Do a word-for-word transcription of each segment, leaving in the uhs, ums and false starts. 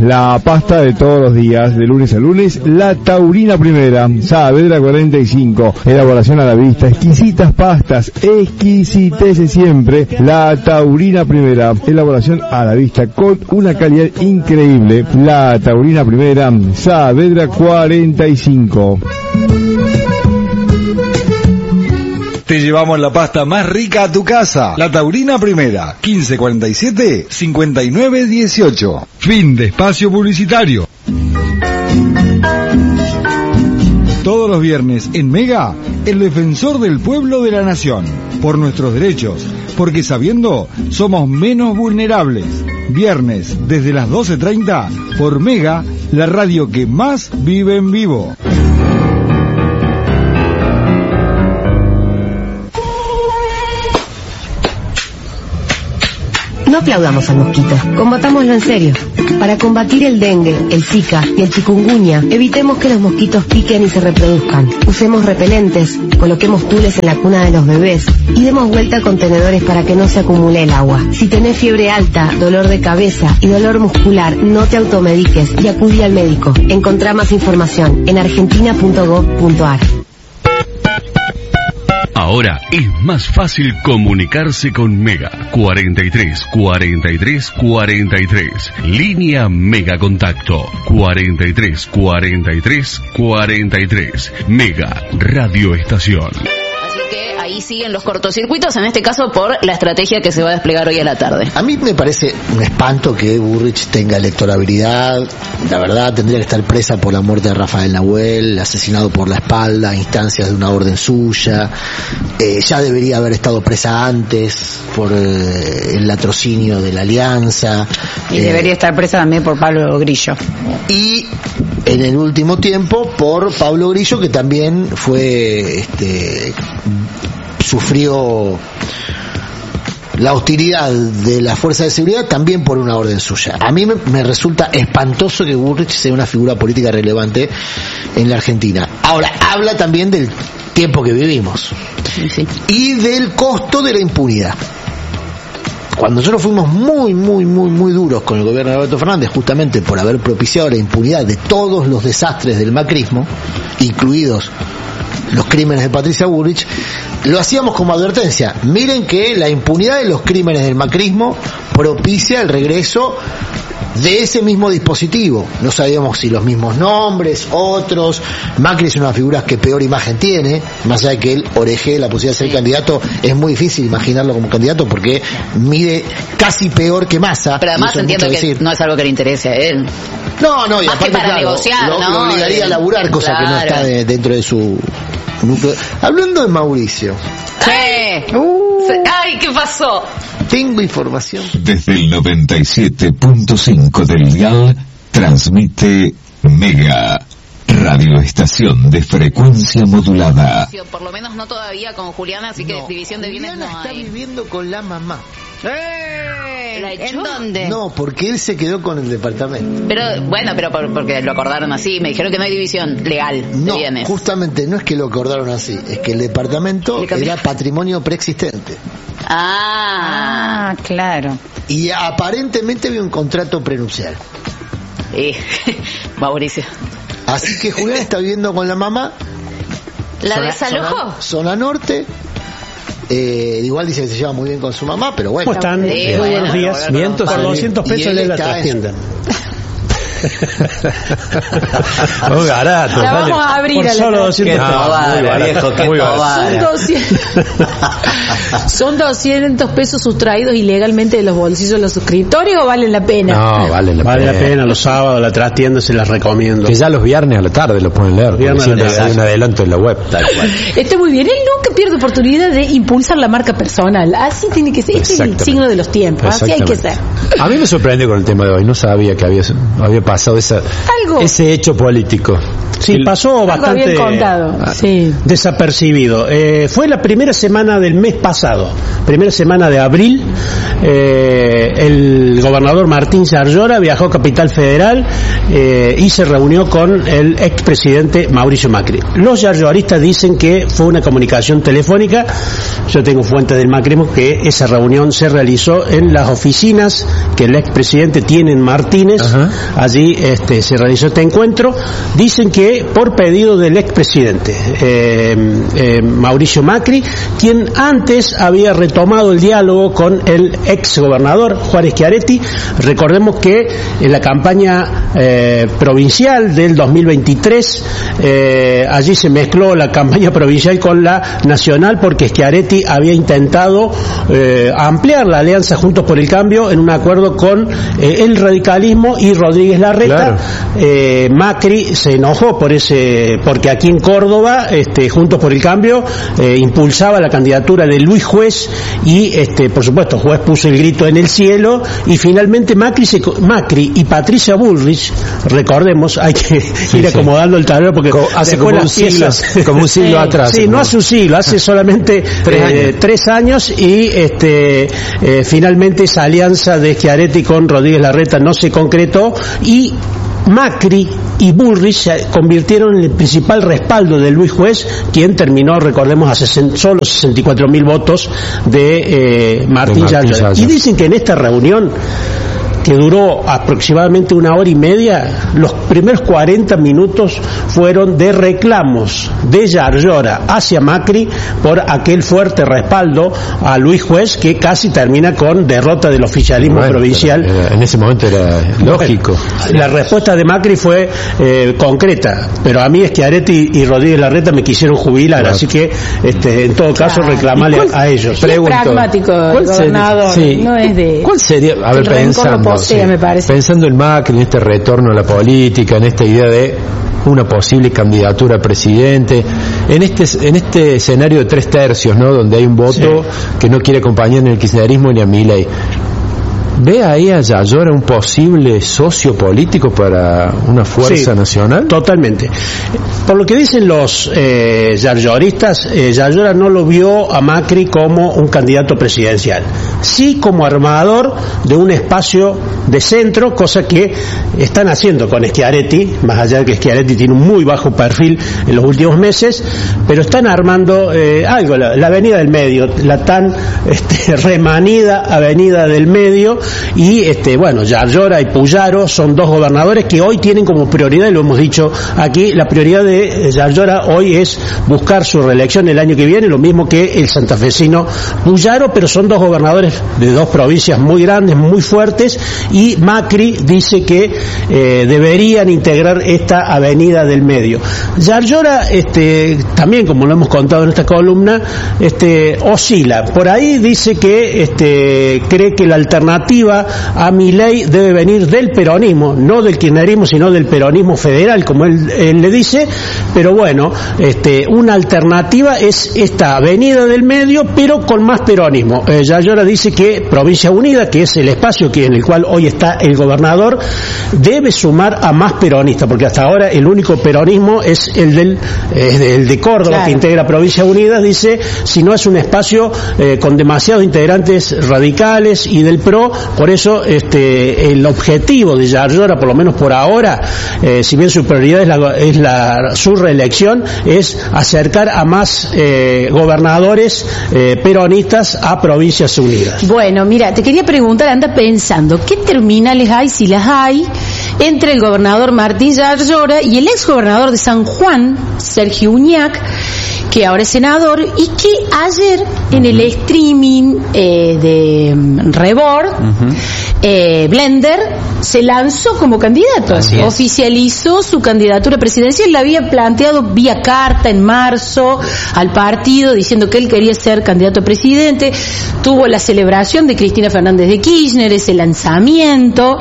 La pasta de todos los días, de lunes a lunes, la Taurina Primera, Saavedra cuarenta y cinco, elaboración a la vista, exquisitas pastas, exquisitece siempre, la Taurina Primera, elaboración a la vista con una calidad increíble, la Taurina Primera, Saavedra cuarenta y cinco. Te llevamos la pasta más rica a tu casa. La Taurina Primera, quince cuarenta y siete, cincuenta y nueve dieciocho. Fin de espacio publicitario. Todos los viernes en Mega, el defensor del pueblo de la nación. Por nuestros derechos, porque sabiendo, somos menos vulnerables. Viernes, desde las doce treinta, por Mega, la radio que más vive en vivo. No aplaudamos al mosquito, combatámoslo en serio. Para combatir el dengue, el zika y el chikungunya, evitemos que los mosquitos piquen y se reproduzcan. Usemos repelentes, coloquemos tules en la cuna de los bebés y demos vuelta a contenedores para que no se acumule el agua. Si tenés fiebre alta, dolor de cabeza y dolor muscular, no te automediques y acudí al médico. Encontrá más información en argentina punto gov punto ar. Ahora es más fácil comunicarse con Mega. cuarenta y tres, cuarenta y tres, cuarenta y tres. Línea Mega Contacto. cuarenta y tres, cuarenta y tres, cuarenta y tres. Mega Radio Estación. Ahí siguen los cortocircuitos, en este caso por la estrategia que se va a desplegar hoy a la tarde. A mí me parece un espanto que Burrich tenga electorabilidad. La verdad, tendría que estar presa por la muerte de Rafael Nahuel, asesinado por la espalda, a instancias de una orden suya. Eh, ya debería haber estado presa antes por eh, el latrocinio de la Alianza. Y eh, debería estar presa también por Pablo Grillo. Y en el último tiempo por Pablo Grillo, que también fue este sufrió la hostilidad de las fuerzas de seguridad también por una orden suya. A mí me, me resulta espantoso que Burrich sea una figura política relevante en la Argentina. Ahora, habla también del tiempo que vivimos, sí, sí. Y del costo de la impunidad. Cuando nosotros fuimos muy, muy, muy, muy duros con el gobierno de Alberto Fernández, justamente por haber propiciado la impunidad de todos los desastres del macrismo, incluidos los crímenes de Patricia Burrich, lo hacíamos como advertencia. Miren que la impunidad de los crímenes del macrismo propicia el regreso de ese mismo dispositivo. No sabíamos si los mismos nombres, otros. Macri es una de las figuras que peor imagen tiene, más allá de que él orejee la posibilidad de ser candidato. Es muy difícil imaginarlo como candidato porque mide casi peor que Massa. Pero además entiendo que decir. No es algo que le interese a él. No, no, y más aparte, que para claro, negociar, lo, ¿no? lo obligaría a laburar, cosa claro. que no está de, dentro de su núcleo. Hablando de Mauricio. ¿Qué? Uh. Ay, ¿qué pasó? Tengo información. Desde el noventa y siete punto cinco del dial, transmite Mega, radioestación de frecuencia modulada. Por lo menos no todavía con Juliana, así que no, división de bienes Juliana no está hay. viviendo con la mamá. ¡Eh! ¿La echó? ¿En dónde? No, porque él se quedó con el departamento. Pero, bueno, pero por, porque lo acordaron así. Me dijeron que no hay división legal no, de bienes. Justamente, no es que lo acordaron así. Es que el departamento era patrimonio preexistente. Ah, ah, claro. Y aparentemente había un contrato prenupcial. Eh, Mauricio. Así que Julián está viviendo con la mamá. ¿La zona, desalojó? Zona, zona norte. Eh, igual dice que se lleva muy bien con su mamá, pero bueno. ¿Cómo están? Sí, muy bueno, buenos días. Vientos, por doscientos pesos le la trastienda. Muy barato. La vamos a abrir por a solo doscientos pesos. Tobara, viejo, qué Son doscientos, ¿Son doscientos pesos sustraídos ilegalmente de los bolsillos de los suscriptores o valen la pena? No, vale la vale pena. la pena. Los sábados la trastienda se las recomiendo. Que ya los viernes a la tarde lo pueden leer. Viernes Porque a la siempre tarde. hay un adelanto en la web. Tal cual. Está muy bien. Él nunca pierde oportunidad de impulsar la marca personal. Así tiene que ser. Este es el signo de los tiempos. Así hay que ser. A mí me sorprendió con el tema de hoy. No sabía que había, había pasado esa, Algo. ese hecho político. Sí, pasó bastante bien contado. Sí. desapercibido. Eh, fue la primera semana del mes pasado, primera semana de abril. Eh, el gobernador Martín Yarlora viajó a Capital Federal eh, y se reunió con el expresidente Mauricio Macri. Los yarloristas dicen que fue una comunicación telefónica. Yo tengo fuentes del macrismo que esa reunión se realizó en las oficinas que el expresidente tiene en Martínez. Ajá. Allí este, se realizó este encuentro. Dicen que por pedido del expresidente eh, eh, Mauricio Macri, quien antes había retomado el diálogo con el exgobernador Juárez Schiaretti. Recordemos que en la campaña eh, provincial del dos mil veintitrés eh, allí se mezcló la campaña provincial con la nacional, porque Schiaretti había intentado eh, ampliar la alianza Juntos por el Cambio en un acuerdo con eh, el radicalismo y Rodríguez Larreta. Claro. eh, Macri se enojó por ese, porque aquí en Córdoba este, Juntos por el Cambio eh, impulsaba la candidatura de Luis Juez y este, por supuesto Juez puso el grito en el cielo y finalmente Macri, se, Macri y Patricia Bullrich, recordemos, hay que sí, ir sí. acomodando el tablero porque como, hace como un, siglo, como un siglo eh, atrás. Sí, no hace un siglo, hace solamente tres, eh, años. tres años y este, eh, finalmente esa alianza de Schiaretti con Rodríguez Larreta no se concretó y Macri y Bullrich se convirtieron en el principal respaldo de Luis Juez, quien terminó, recordemos, a sesenta, solo sesenta y cuatro mil votos de eh, Martín Yarlora. Y dicen que en esta reunión, que duró aproximadamente una hora y media, los primeros cuarenta minutos fueron de reclamos de Yarlora hacia Macri por aquel fuerte respaldo a Luis Juez, que casi termina con derrota del oficialismo bueno, provincial. Era, en ese momento era lógico. Bueno, la respuesta de Macri fue eh, concreta, pero a mí Schiaretti y Rodríguez Larreta me quisieron jubilar, claro. Así que este, en todo caso claro. reclamarle a ellos. Pregunto, pragmático el gobernador, sí. no es de... ¿Cuál sería? A ver, pensando. Sí. Me parece. Pensando en Macri, en este retorno a la política, en esta idea de una posible candidatura a presidente, en este en este escenario de tres tercios, ¿no? Donde hay un voto sí. que no quiere acompañar ni al kirchnerismo ni a Milei. ¿Ve ahí a Yarlora un posible socio político para una fuerza sí, nacional? Totalmente. Por lo que dicen los eh, yarloristas, eh, Yarlora no lo vio a Macri como un candidato presidencial, sí como armador de un espacio de centro, cosa que están haciendo con Schiaretti, más allá de que Schiaretti tiene un muy bajo perfil en los últimos meses, pero están armando eh, algo, la, la avenida del medio, la tan este, remanida avenida del medio. Y este bueno, Yarlora y Puyaro son dos gobernadores que hoy tienen como prioridad, y lo hemos dicho aquí, la prioridad de Yarlora hoy es buscar su reelección el año que viene, lo mismo que el santafesino Puyaro, pero son dos gobernadores de dos provincias muy grandes, muy fuertes, y Macri dice que eh, deberían integrar esta avenida del medio. Yarlora este, también, como lo hemos contado en esta columna, este, oscila. Por ahí dice que este, cree que la alternativa a Milei debe venir del peronismo, no del kirchnerismo, sino del peronismo federal, como él, él le dice, pero bueno, este, una alternativa es esta avenida del medio, pero con más peronismo. Eh, Yarlora dice que Provincia Unida, que es el espacio que en el cual hoy está el gobernador, debe sumar a más peronistas, porque hasta ahora el único peronismo es el del eh, el de Córdoba, claro, que integra Provincia Unida. Dice, si no es un espacio eh, con demasiados integrantes radicales y del PRO. Por eso este, el objetivo de Yarlora, por lo menos por ahora, eh, si bien su prioridad es, la, es la, su reelección, es acercar a más eh, gobernadores eh, peronistas a Provincias Unidas. Bueno, mira, te quería preguntar, anda pensando, ¿qué terminales hay, si las hay, entre el gobernador Martín Yarlora y el ex gobernador de San Juan, Sergio Uñac, que ahora es senador, y que ayer en el streaming eh, de Rebord, uh-huh. eh, Blender se lanzó como candidato, oficializó su candidatura presidencial, la había planteado vía carta en marzo al partido diciendo que él quería ser candidato a presidente, tuvo la celebración de Cristina Fernández de Kirchner, ese lanzamiento,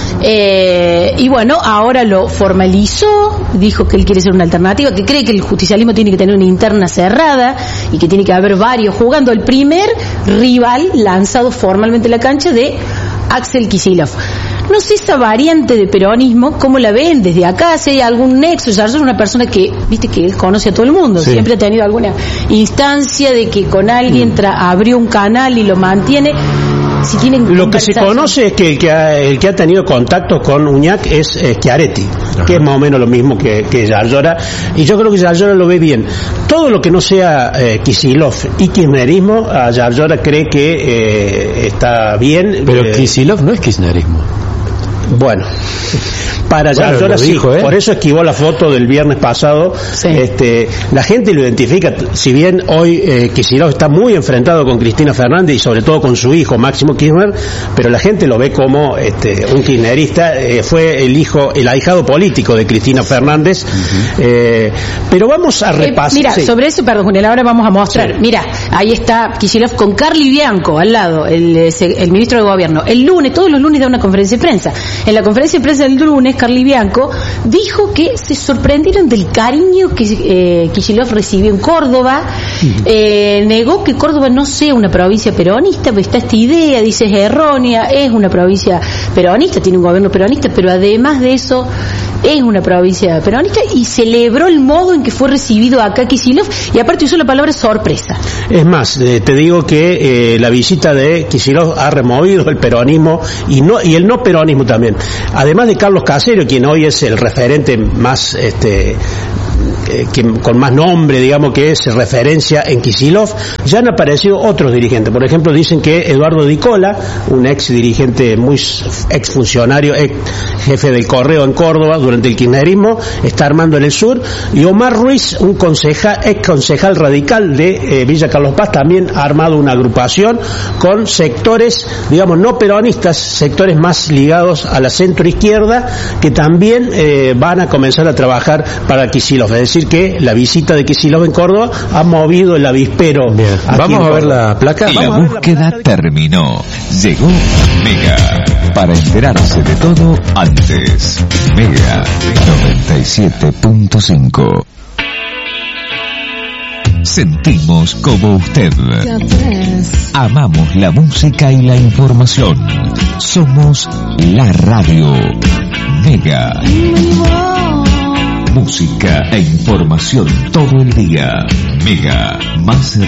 eh, y bueno, ahora lo formalizó, dijo que él quiere ser una alternativa, que cree que el justicialismo tiene que tener una interna cerrada y que tiene que haber varios jugando, el primer rival lanzado formalmente en la cancha de Axel Kicillof. No sé esa variante de peronismo, ¿cómo la ven desde acá? Si hay algún nexo. Yarlora es una persona que, viste, que él conoce a todo el mundo. Sí. Siempre ha tenido alguna instancia de que con alguien tra- abrió un canal y lo mantiene. Si tienen lo que se conoce es que el que ha, el que ha tenido contacto con Uñac es, es Schiaretti, ajá, que es más o menos lo mismo que, que Yarlora, y yo creo que Yarlora lo ve bien. Todo lo que no sea eh, Kicillof y kirchnerismo, a Yarlora cree que eh, está bien. Pero eh, Kicillof no es kirchnerismo. Bueno, para bueno, Yarlora sí, dijo, ¿eh? Por eso esquivó la foto del viernes pasado. Sí. Este, la gente lo identifica, si bien hoy eh, Kicillof está muy enfrentado con Cristina Fernández y sobre todo con su hijo Máximo Kirchner, pero la gente lo ve como este, un kirchnerista. Eh, fue el hijo, el ahijado político de Cristina Fernández. Uh-huh. eh, pero vamos a repasar. Eh, mira, sí. sobre eso, perdón, Julián, ahora vamos a mostrar. Sí. Mira, ahí está Kicillof con Carly Bianco al lado, el, el ministro de Gobierno. El lunes, todos los lunes da una conferencia de prensa. En la conferencia de prensa del lunes, Carly Bianco dijo que se sorprendieron del cariño que eh, Kicillof recibió en Córdoba. Uh-huh. eh, negó que Córdoba no sea una provincia peronista, pero está esta idea, dice, es errónea, es una provincia peronista, tiene un gobierno peronista, pero además de eso es una provincia peronista, y celebró el modo en que fue recibido acá Kicillof, y aparte usó la palabra sorpresa. Es más, eh, te digo que eh, la visita de Kicillof ha removido el peronismo y no y el no peronismo también. Además de Carlos Caserio, quien hoy es el referente más este eh, que, con más nombre, digamos, que es referencia en Kicillof, ya han aparecido otros dirigentes. Por ejemplo, dicen que Eduardo Di Cola, un ex dirigente, muy ex funcionario, ex jefe del Correo en Córdoba durante el kirchnerismo, está armando en el sur, y Omar Ruiz, un concejal, ex concejal radical de eh, Villa Carlos Paz, también ha armado una agrupación con sectores, digamos, no peronistas, sectores más ligados a la centroizquierda, que también eh, van a comenzar a trabajar para Kicillof. Es decir, que la visita de Kicillof en Córdoba ha movido el avispero. Vamos a ver la placa. La búsqueda terminó. Llegó Mega. Para enterarse de todo antes. Mega noventa y siete punto cinco. Sentimos como usted. Amamos la música y la información. Somos la radio. Mega. Música e información todo el día. Mega, más